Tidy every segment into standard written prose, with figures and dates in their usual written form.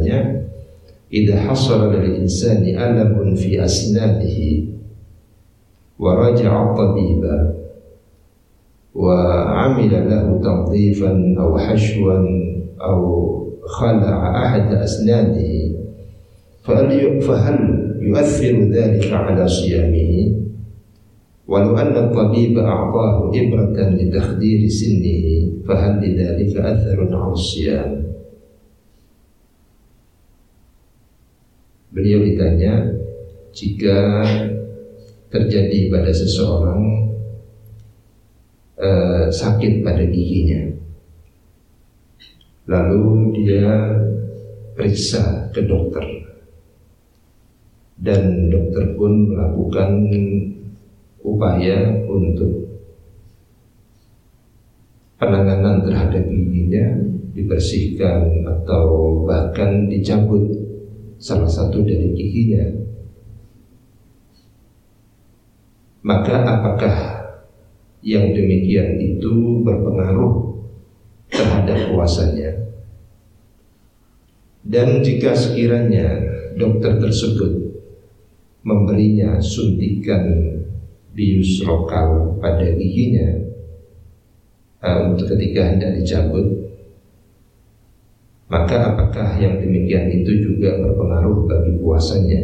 katanya, idza hasala lil insani alamun fi asnanihi wa raja'a tabiba wa 'amila lahu tanzifan aw hashwan aw khala'a ahad asnanihi fahal yu'athiru dhalika 'ala siyamihi walau anna at-tabiba a'tahu ibratan li takhdiri sinnihi fahal lidzalika atharun 'ala siyam. Beliau ditanya, jika terjadi pada seseorang sakit pada giginya, lalu dia periksa ke dokter, dan dokter pun melakukan upaya untuk penanganan terhadap giginya, dibersihkan atau bahkan dicabut salah satu dari giginya, maka apakah yang demikian itu berpengaruh terhadap puasanya? Dan jika sekiranya dokter tersebut memberinya suntikan bius lokal pada giginya untuk ketika hendak dicabut, maka apakah yang demikian itu juga berpengaruh bagi puasanya?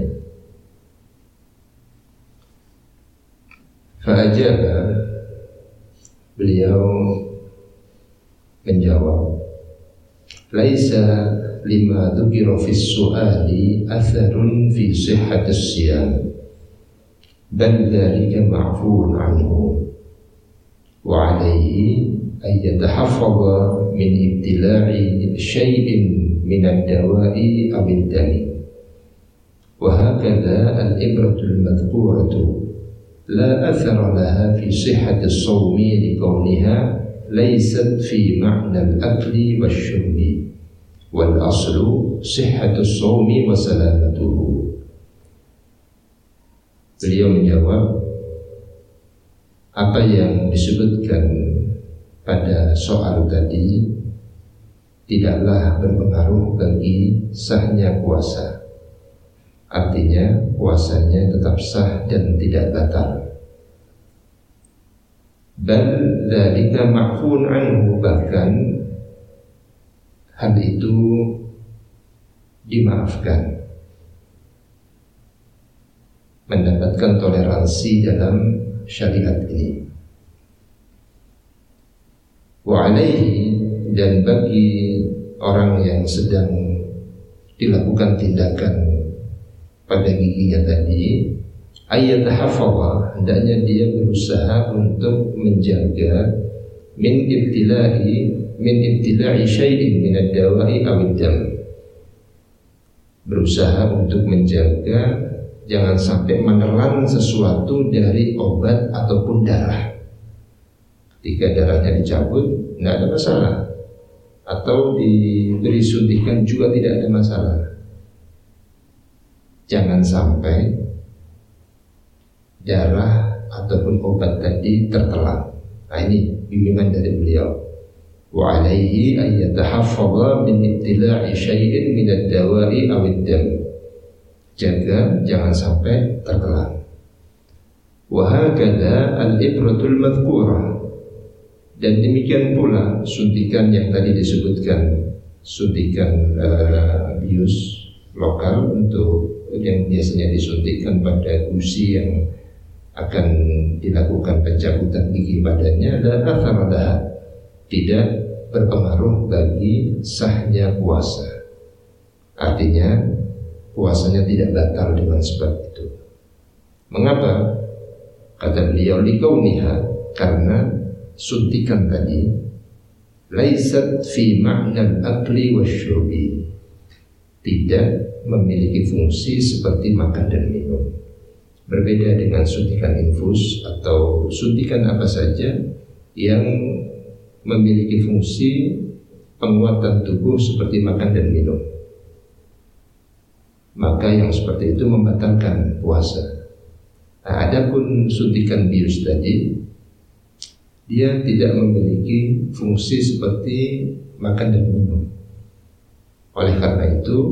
Fa'ajaba, beliau menjawab, laisa lima dzukira fis su'ali atharun fi sihhatis siyam bal dzalika ma'fuun anhu wa 'alaihi ay yatahaffadha min ibtila'i syai'in min ad-dawa'i aw ad-dami wa hakadha al-ibratu al-madhkuratu la athara laha fi sihhati as-sawmi likawniha laysat fi ma'na al-akli wash-shurbi wal aslu sihhatu as-sawmi wa salamatuhu. Beliau menjawab, apa yang disebutkan pada soal tadi tidaklah berpengaruh bagi sahnya puasa. Artinya puasanya tetap sah dan tidak batal. Bal dzalika ma'fuun anhu, bahkan hal itu dimaafkan, mendapatkan toleransi dalam syariat ini. Wa 'alaihi, dan bagi orang yang sedang dilakukan tindakan pada giginya tadi, ayyatahaffadha, hendaknya dia berusaha untuk menjaga min ibtila'i syai'in min ad-dawa'i aw ad-dam, berusaha untuk menjaga jangan sampai menelan sesuatu dari obat ataupun darah. Ketika darahnya dicabut, tidak ada masalah, atau diberi suntikan juga tidak ada masalah. Jangan sampai darah ataupun obat tadi tertelan. Nah, ini bimbingan dari beliau. Wa 'alaihi ay yatahaffadha min ibtila'i syai'in min ad-dawa'i aw ad-dam, jaga jangan sampai tertelan. Wa hakadha al-ibratul madhkurah, dan demikian pula suntikan yang tadi disebutkan, suntikan bius lokal untuk yang biasanya disuntikkan pada gusi yang akan dilakukan pencabutan gigi badannya, dan atharadah, tidak berpengaruh bagi sahnya puasa. Artinya puasanya tidak batal dengan sebab itu. Mengapa? Kata beliau, likauniha, karena suntikan tadi laisat fi ma'na al-akli wasyurbi, tidak memiliki fungsi seperti makan dan minum. Berbeda dengan suntikan infus atau suntikan apa saja yang memiliki fungsi penguatan tubuh seperti makan dan minum, maka yang seperti itu membatalkan puasa. Nah, adapun suntikan bius tadi, dia tidak memiliki fungsi seperti makan dan minum. Oleh karena itu